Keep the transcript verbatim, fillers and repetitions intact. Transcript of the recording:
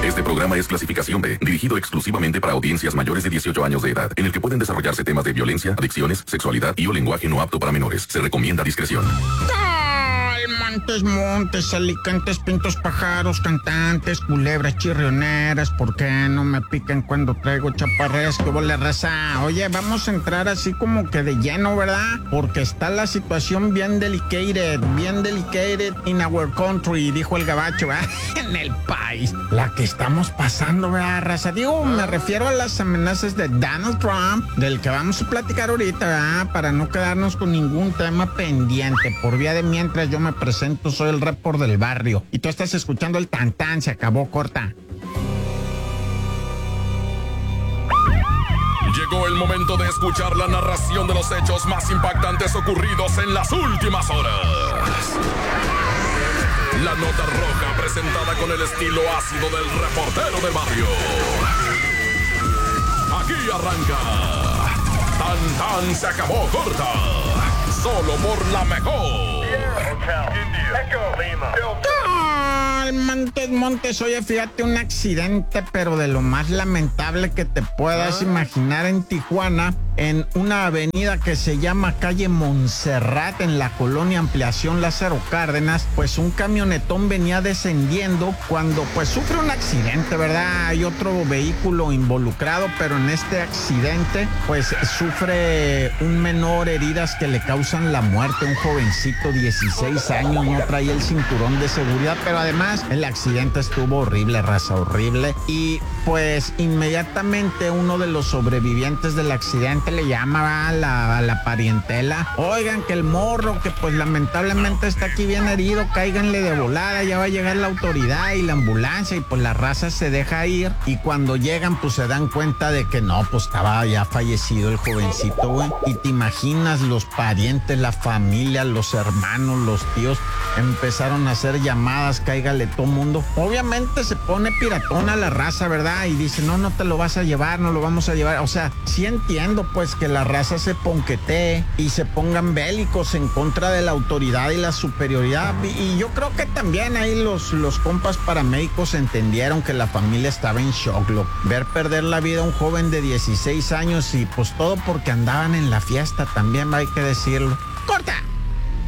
Este programa es clasificación B, dirigido exclusivamente para audiencias mayores de dieciocho años de edad, en el que pueden desarrollarse temas de violencia, adicciones, sexualidad y o lenguaje no apto para menores. Se recomienda discreción. Montes, montes, alicantes, pintos, pájaros, cantantes, culebras, chirrioneras, ¿por qué no me pican cuando traigo chaparreras? ¿Qué vole, raza? Oye, vamos a entrar así como que de lleno, ¿verdad? Porque está la situación bien delicated, bien delicated in our country, dijo el gabacho, ¿verdad? En el país. La que estamos pasando, ¿verdad, raza? Digo, me refiero a las amenazas de Donald Trump, del que vamos a platicar ahorita, ¿verdad? Para no quedarnos con ningún tema pendiente. Por vía de mientras yo me presento, soy el report del barrio y tú estás escuchando el Tantán, se acabó, corta. Llegó el momento de escuchar la narración de los hechos más impactantes ocurridos en las últimas horas. La nota roja presentada con el estilo ácido del reportero del barrio. Aquí arranca Tantán, se acabó, corta. Solo por la mejor. Montes, Montes, oye, fíjate, un accidente, pero de lo más lamentable que te puedas imaginar en Tijuana, en una avenida que se llama calle Montserrat, en la colonia Ampliación Lázaro Cárdenas. Pues un camionetón venía descendiendo cuando pues sufre un accidente, ¿verdad? Hay otro vehículo involucrado, pero en este accidente pues sufre un menor heridas que le causan la muerte, un jovencito, dieciséis años, no traía el cinturón de seguridad, pero además el accidente estuvo horrible, raza, horrible. Y pues inmediatamente uno de los sobrevivientes del accidente le llama a la, a la parientela: oigan, que el morro, que pues lamentablemente está aquí bien herido, cáiganle de volada, ya va a llegar la autoridad y la ambulancia. Y pues la raza se deja ir, y cuando llegan pues se dan cuenta de que no, pues estaba ya fallecido el jovencito, güey. Y te imaginas, los parientes, la familia, los hermanos, los tíos empezaron a hacer llamadas, cáigale todo mundo. Obviamente se pone piratona la raza, ¿verdad? Y dice, no, no te lo vas a llevar, no lo vamos a llevar. O sea, sí entiendo pues que la raza se ponquetee y se pongan bélicos en contra de la autoridad y la superioridad. Y yo creo que también ahí los, los compas paramédicos entendieron que la familia estaba en shock, lo, ver perder la vida a un joven de dieciséis años, y pues todo porque andaban en la fiesta también, hay que decirlo. ¡Corta!